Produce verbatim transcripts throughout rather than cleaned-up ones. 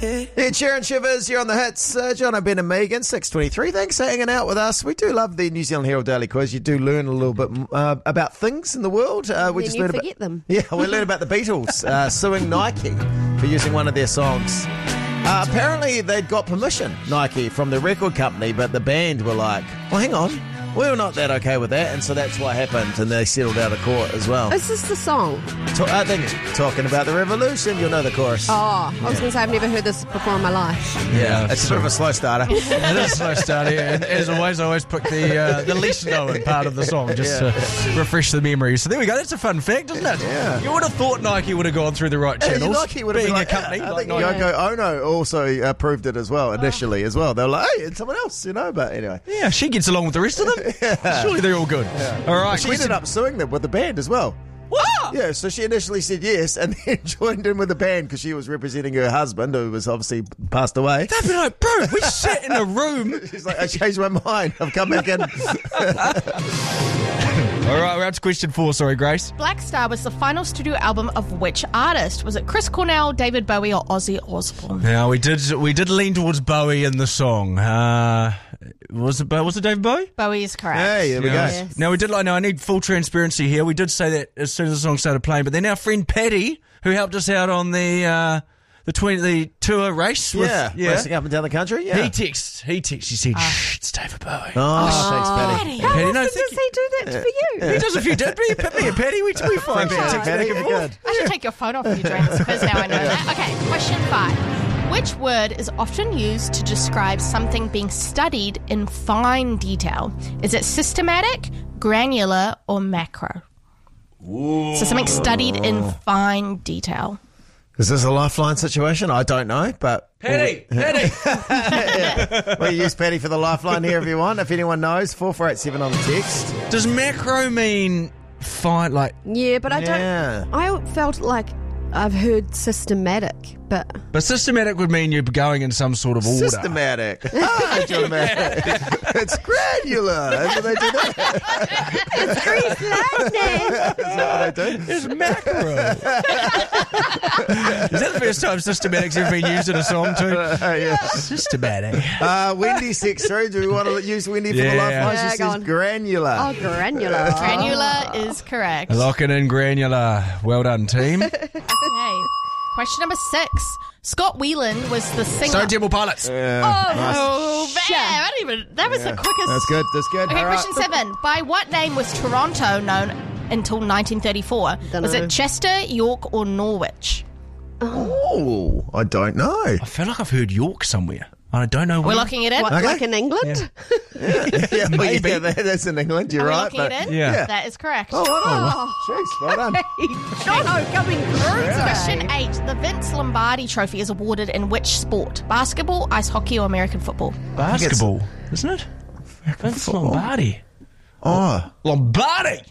head. Ed Sheeran Shivers, you're on the hits. Uh, John, Ben and Megan, six twenty-three. Thanks for hanging out with us. We do love the New Zealand Herald Daily Quiz. You do learn a little bit uh, about things in the world. Uh, we Then just you learned forget about them. Yeah, we learned about the Beatles uh, suing Nike for using one of their songs. Uh, apparently, they'd got permission, Nike, from the record company, but the band were like, well, hang on. We were not that okay with that, and so that's what happened, and they settled out of court as well. Is this the song? Ta- I think talking about the revolution, you'll know the chorus. Oh, I was going to say I've never heard this before in my life. Yeah, it's sort of a slow starter. It is a slow start here. And as always, I always pick the uh, the least known part of the song just Yeah. to refresh the memory. So there we go. That's a fun fact, isn't it? Yeah. You would have thought Nike would have gone through the right channels. Nike would have being been a like, company. I like think Nike. Yoko Ono also approved it as well initially as well. They were like, hey, it's someone else, you know. But anyway, Yeah, she gets along with the rest of them. Surely they're all good. All right. she question- ended up suing them with the band as well. What? Yeah, so she initially said yes, and then joined in with the band because she was representing her husband, who was obviously passed away. They'd be like, bro, we sat in a room. She's like, I changed my mind. I've come back in. All right, we're up to question four. Sorry, Grace. Black Star was the final studio album of which artist? Was it Chris Cornell, David Bowie, or Ozzy Osbourne? Now we did we did lean towards Bowie in the song. Uh, was it Bo- was it David Bowie? Bowie is correct. Hey, there we go. Yes. Now we did like. Now I need full transparency here. We did say that as soon as the song started playing, but then our friend Paddy, who helped us out on the uh, the twenty the tour race, with, Yeah, racing up and down the country. Yeah. he texts. He texts. He said, "Shh, it's David Bowie." Oh, thanks, Paddy. Paddy. How Paddy, often no, does thank he you. do that for you? He does a few did me, put me, Paddy. We we find Thanks, text Paddy. back and forth. Good. I should take your phone off you during this quiz now I know that. Okay, question five. Which word is often used to describe something being studied in fine detail? Is it systematic, granular, or macro? Ooh. So something studied in fine detail. Is this a lifeline situation? I don't know, but... Paddy, Paddy. yeah. We use Paddy for the lifeline here if you want. If anyone knows, four four eight seven on the text. Does macro mean fine? Like, Yeah, but I Yeah. don't. I felt like I've heard systematic, but but systematic would mean you're going in some sort of order. Systematic. Ah, dramatic. It's granular. Is that what they do that? it's Grease lightning. Is that what they do? It's macro. Is that the first time systematic's ever been used in a song too? Uh, yeah. Systematic. Uh, Wendy six three. Do we want to use Wendy for Yeah. the lifeline? Yeah, She go says on. granular. Oh, granular. Granular is correct. Locking in granular. Well done, team. Okay. Question number six. Scott Weiland was the singer. Stone Temple Pilots. Yeah, Oh, nice. man. I don't even. That was the quickest. That's good. That's good. Okay, All right. question seven. By what name was Toronto known until nineteen thirty-four? Dunno. Was it Chester, York, or Norwich? Oh, I don't know. I feel like I've heard York somewhere. I don't know We're where. locking it in. What, Okay. like in England? yeah, well, Maybe. yeah, that- that's in England. You're Are we right. locking But it in? Yeah. That is correct. Oh, well done. Jeez, well done. Jono coming through today. Question eight. The Vince Lombardi Trophy is awarded in which sport? Basketball, ice hockey, or American football? Basketball, isn't it? Vince Lombardi. Oh, Lombardi.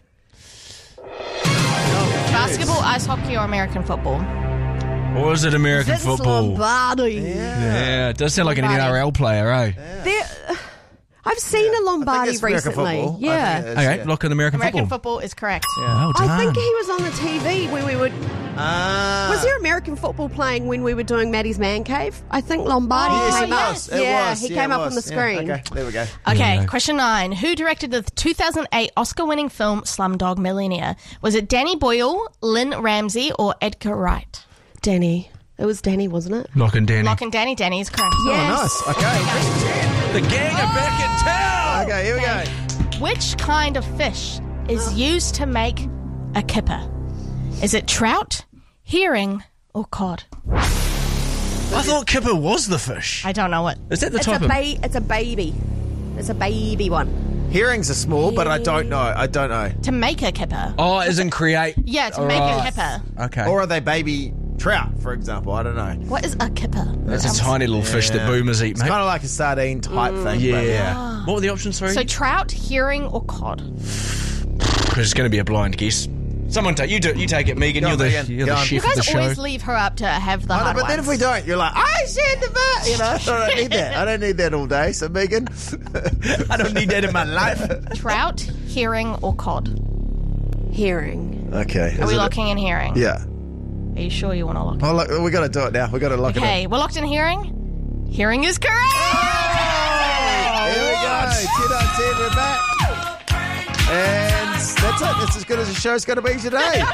Basketball, ice hockey, or American football? Or is it American Vince football? Lombardi. Yeah, it does sound like an Lombardi. N R L player, eh? There- I've seen a I think Lombardi it's American recently. football. I Yeah. think it is, Okay, yeah. lock in American, American football. football is correct. Well done. I think he was on the T V when we were. Ah. Was there American football playing when we were doing Maddie's Man Cave? I think Lombardi Oh, Yes, came it up. was. It yeah, was. he Yeah, came it up on the was. Yeah, screen. Okay, there we go. Okay, Yeah. question nine. Who directed the two thousand eight Oscar-winning film Slumdog Millionaire? Was it Danny Boyle, Lynn Ramsey, or Edgar Wright? Danny. It was Danny, wasn't it? Lock and Danny. Lock and Danny. Danny is correct. Oh, Yes. nice. Okay. The gang are back in town. Okay, here we go. Which kind of fish is used to make a kipper? Is it trout, herring, or cod? I thought kipper was the fish. I don't know what. Is that the It's type a, of? ba- it's a baby. It's a baby one. Herrings are small, but I don't know. I don't know. To make a kipper. Oh, as in create. Yeah, to All make right. a kipper. Okay. Or are they baby trout, for example? I don't know. What is a kipper? That's a tiny little fish that boomers eat, It's mate. kind of like a sardine type thing. but Yeah. What were the options, sorry? So trout, herring, or cod? Because it's going to be a blind guess. Someone take you. Do, you take it, Megan. Go You're on, the, Megan. you're Go the on. chef You of the guys show. always leave her up to have the I know, hard but then if we ones. don't, you're like, I said the vat. You know, I don't need that. I don't need that all day. So, Megan. I don't need that in my life. Trout, herring, or cod? Herring. Okay. Are is we it- locking in herring? Yeah. Are you sure you want to lock it? Oh, look, we got to do it now. We got to lock it in. Okay, we're locked in hearing. Hearing is correct. Oh, here we go. ten on ten, we're back. And that's it. That's as good as the show's going to be today.